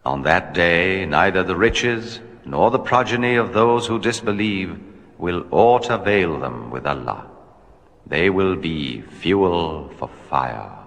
On that day, neither the riches nor the progeny of those who disbelieve will aught avail them with Allah. They will be fuel for fire.